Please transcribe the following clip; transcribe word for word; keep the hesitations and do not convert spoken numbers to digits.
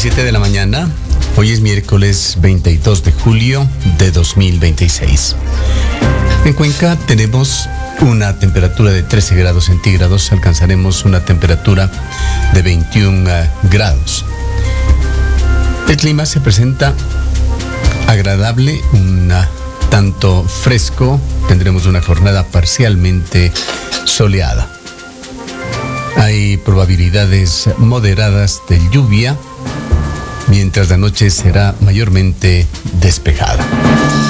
siete de la mañana. Hoy es miércoles veintidós de julio de dos mil veintiséis. En Cuenca tenemos una temperatura de trece grados centígrados. Alcanzaremos una temperatura de veintiún grados. El clima se presenta agradable, un tanto fresco. Tendremos una jornada parcialmente soleada. Hay probabilidades moderadas de lluvia, mientras la noche será mayormente despejada.